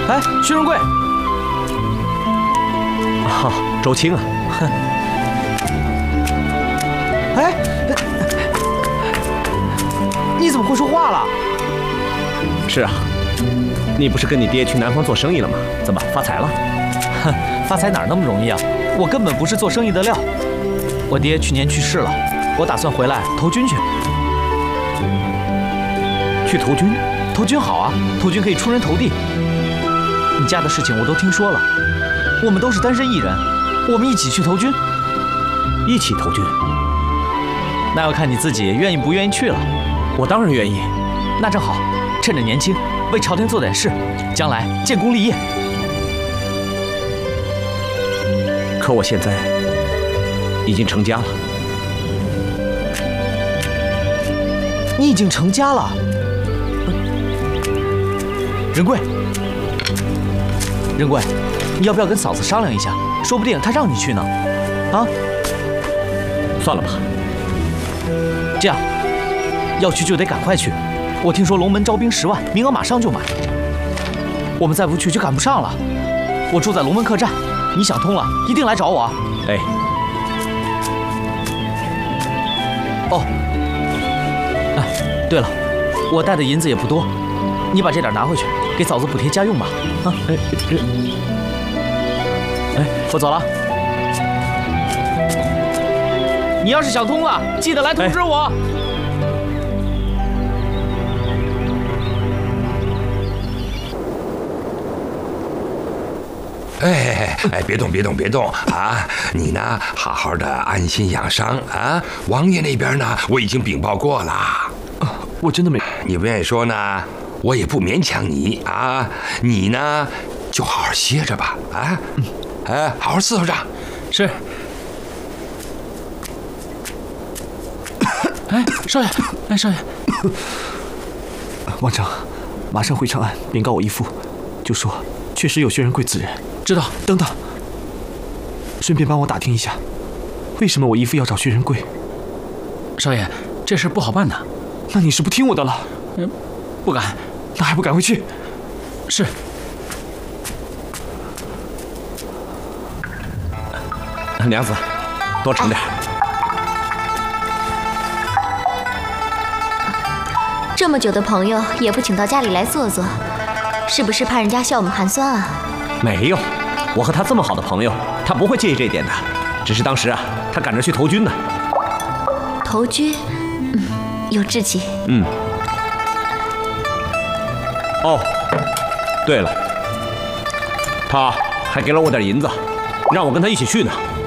哎，薛仁贵。 啊，周青啊。哼。 哎，你怎么会说话了？ 是啊，你不是跟你爹去南方做生意了吗？怎么发财了？ 哼，发财哪儿那么容易啊！我根本不是做生意的料。我爹去年去世了，我打算回来投军去。 去投军？ 投军好啊，投军可以出人头地。你家的事情我都听说了，我们都是单身一人，我们一起去投军。 一起投军？ 那要看你自己愿意不愿意去了。 我当然愿意。 那正好，趁着年轻，为朝廷做点事，将来建功立业。 可我现在已经成家了。 你已经成家了？仁贵，仁贵，你要不要跟嫂子商量一下？说不定她让你去呢。啊？ 算了吧。 这样，要去就得赶快去。我听说龙门招兵10万，名额马上就满。我们再不去就赶不上了。我住在龙门客栈，你想通了一定来找我。 哎。 哦。哎，对了，我带的银子也不多，你把这点拿回去，给嫂子补贴家用吧。啊。哎，我走了。你要是想通了，记得来通知我。 哎，别动，别动，别动啊！你呢，好好的安心养伤啊。王爷那边呢，我已经禀报过了。 我真的没…… 你不愿意说呢，我也不勉强你啊。你呢，就好好歇着吧啊。哎，好好伺候着。 是。哎，少爷，哎，少爷，王成，马上回长安禀告我义父，就说确实有薛仁贵此人。知道。等等，顺便帮我打听一下，为什么我义父要找薛仁贵？少爷，这事不好办的。那你是不听我的了？不敢。那还不赶回去？是。 娘子，多盛点。 这么久的朋友也不请到家里来坐坐，是不是怕人家笑我们寒酸啊？ 没有，我和他这么好的朋友，他不会介意这一点的。只是当时啊，他赶着去投军呢。 投军，有志气。 哦，对了，他还给了我点银子，让我跟他一起去呢。